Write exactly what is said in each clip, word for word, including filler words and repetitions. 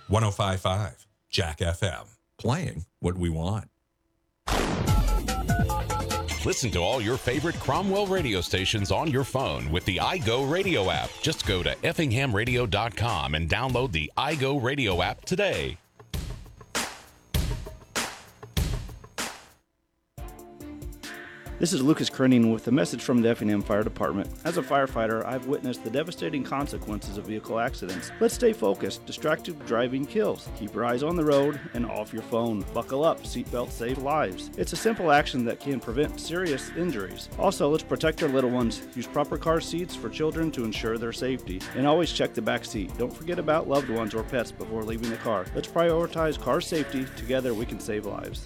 one oh five point five Jack F M. Playing what we want. Listen to all your favorite Cromwell radio stations on your phone with the iGo Radio app. Just go to effingham radio dot com and download the iGo Radio app today. This is Lucas Krenning with a message from the Effingham Fire Department. As a firefighter, I've witnessed the devastating consequences of vehicle accidents. Let's stay focused. Distracted driving kills. Keep your eyes on the road and off your phone. Buckle up. Seatbelts save lives. It's a simple action that can prevent serious injuries. Also, let's protect our little ones. Use proper car seats for children to ensure their safety. And always check the back seat. Don't forget about loved ones or pets before leaving the car. Let's prioritize car safety. Together we can save lives.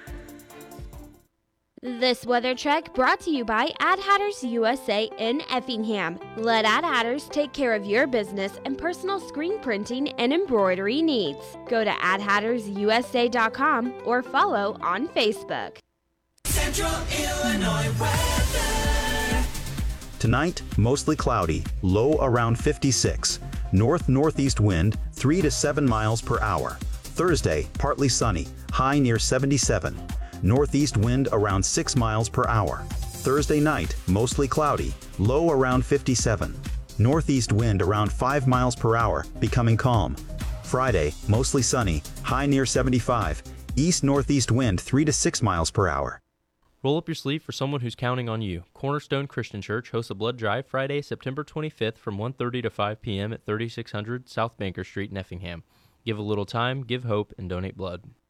This weather check brought to you by Ad Hatters U S A in Effingham. Let Ad Hatters take care of your business and personal screen printing and embroidery needs. Go to ad hatters u s a dot com or follow on Facebook. Central Illinois weather. Tonight, mostly cloudy, low around fifty-six. North-northeast wind, three to seven miles per hour. Thursday, partly sunny, high near seventy-seven. Northeast wind around six miles per hour. Thursday night, mostly cloudy, low around fifty-seven. Northeast wind around five miles per hour, becoming calm. Friday, mostly sunny, high near seventy-five. East-northeast wind three to six miles per hour. Roll up your sleeve for someone who's counting on you. Cornerstone Christian Church hosts a blood drive Friday, September twenty-fifth from one thirty to five p.m. at thirty-six hundred South Banker Street in Effingham. Give a little time, give hope, and donate blood.